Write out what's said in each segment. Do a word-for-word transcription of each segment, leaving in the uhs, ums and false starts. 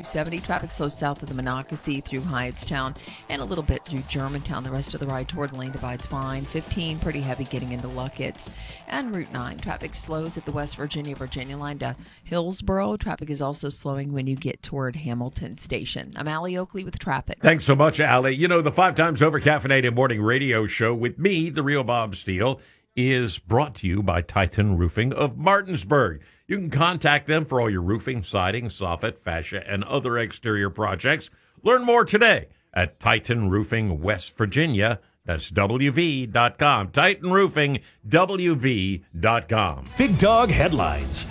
seventy. Traffic slows south of the Monocacy through Hyattstown and a little bit through Germantown. The rest of the ride toward lane divide's fine. fifteen, pretty heavy getting into Luckett's. And Route nine, traffic slows at the West Virginia-Virginia line to Hillsboro. Traffic is also slowing when you get toward Hamilton Station. I'm Allie Oakley with traffic. Thanks so much, Allie. You know, the five times over caffeinated morning radio show with me, the real Bob Steele, is brought to you by Titan Roofing of Martinsburg. You can contact them for all your roofing, siding, soffit, fascia, and other exterior projects. Learn more today at Titan Roofing West Virginia. That's W V dot com. Titan Roofing, W V dot com. Big Dog Headlines.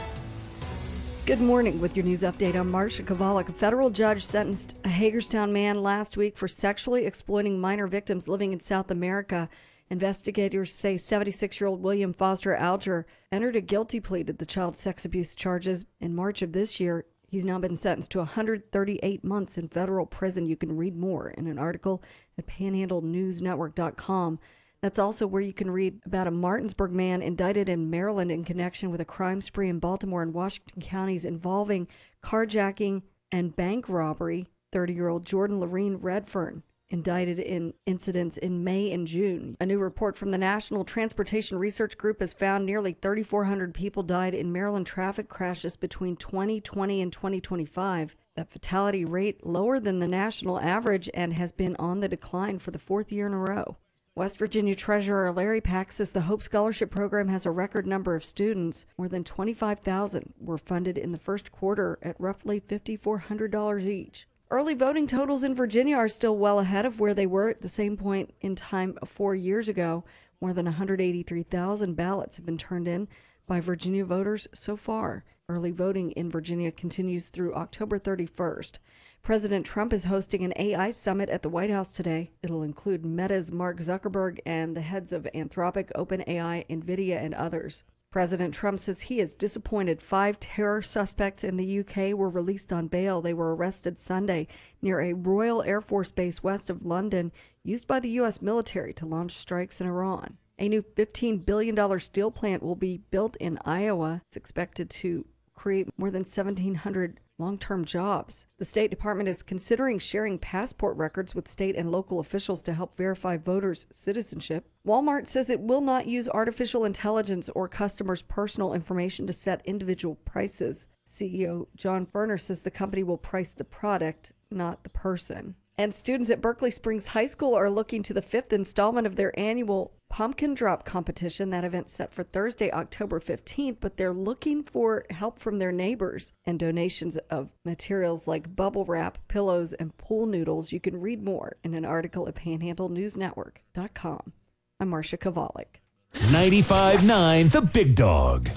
Good morning with your news update. I'm Marcia Kovalik. A federal judge sentenced a Hagerstown man last week for sexually exploiting minor victims living in South America. Investigators say seventy-six-year-old William Foster Alger entered a guilty plea to the child sex abuse charges in March of this year. He's now been sentenced to one hundred thirty-eight months in federal prison. You can read more in an article at panhandle news network dot com. That's also where you can read about a Martinsburg man indicted in Maryland in connection with a crime spree in Baltimore and Washington counties involving carjacking and bank robbery. thirty-year-old Jordan Lorene Redfern indicted in incidents in May and June. A new report from the National Transportation Research Group has found nearly thirty-four hundred people died in Maryland traffic crashes between twenty twenty and twenty twenty-five. That fatality rate lower than the national average and has been on the decline for the fourth year in a row. West Virginia Treasurer Larry Pack says the Hope Scholarship Program has a record number of students. More than twenty-five thousand were funded in the first quarter at roughly five thousand four hundred dollars each. Early voting totals in Virginia are still well ahead of where they were at the same point in time four years ago. More than one hundred eighty-three thousand ballots have been turned in by Virginia voters so far. Early voting in Virginia continues through October thirty-first. President Trump is hosting an A I summit at the White House today. It'll include Meta's Mark Zuckerberg and the heads of Anthropic, OpenAI, NVIDIA, and others. President Trump says he is disappointed five terror suspects in the U K were released on bail. They were arrested Sunday near a Royal Air Force base west of London, used by the U S military to launch strikes in Iran. A new fifteen billion dollars steel plant will be built in Iowa. It's expected to create more than seventeen hundred long-term jobs. The State Department is considering sharing passport records with state and local officials to help verify voters' citizenship. Walmart says it will not use artificial intelligence or customers' personal information to set individual prices. C E O John Furner says the company will price the product, not the person. And students at Berkeley Springs High School are looking to the fifth installment of their annual Pumpkin Drop competition. That event's set for Thursday, October fifteenth, but they're looking for help from their neighbors and donations of materials like bubble wrap, pillows, and pool noodles. You can read more in an article at panhandle news network dot com. I'm Marcia Kovalik. ninety-five point nine The Big Dog.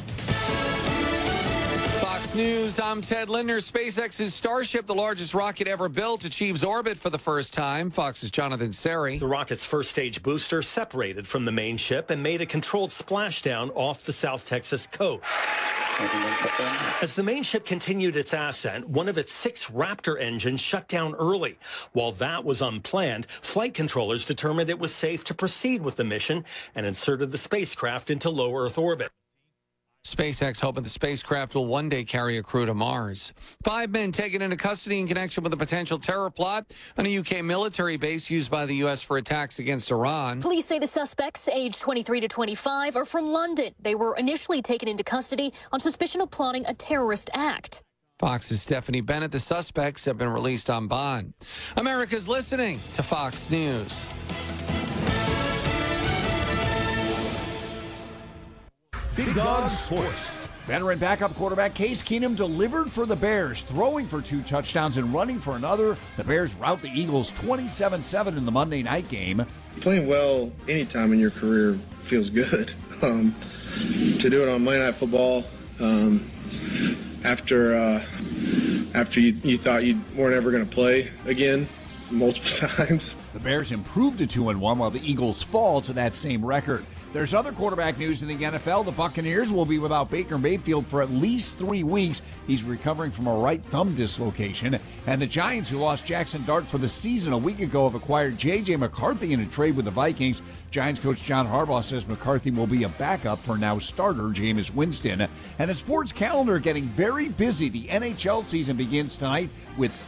Fox News, I'm Ted Linder. SpaceX's Starship, the largest rocket ever built, achieves orbit for the first time. Fox's Jonathan Seri. The rocket's first stage booster separated from the main ship and made a controlled splashdown off the South Texas coast. As the main ship continued its ascent, one of its six Raptor engines shut down early. While that was unplanned, flight controllers determined it was safe to proceed with the mission and inserted the spacecraft into low Earth orbit. SpaceX hoping the spacecraft will one day carry a crew to Mars. Five men taken into custody in connection with a potential terror plot on a U K military base used by the U S for attacks against Iran. Police say the suspects, aged twenty-three to twenty-five, are from London. They were initially taken into custody on suspicion of plotting a terrorist act. Fox's Stephanie Bennett. The suspects have been released on bond. America's listening to Fox News. Big Dog Sports. Veteran backup quarterback Case Keenum delivered for the Bears, throwing for two touchdowns and running for another. The Bears rout the Eagles twenty-seven seven in the Monday night game. Playing well anytime in your career feels good. Um, to do it on Monday Night Football um, after uh, after you, you thought you weren't ever going to play again multiple times. The Bears improved to two and one while the Eagles fall to that same record. There's other quarterback news in the N F L. The Buccaneers will be without Baker Mayfield for at least three weeks. He's recovering from a right thumb dislocation. And the Giants, who lost Jackson Dart for the season a week ago, have acquired J J McCarthy in a trade with the Vikings. Giants coach John Harbaugh says McCarthy will be a backup for now starter Jameis Winston. And the sports calendar getting very busy. The N H L season begins tonight with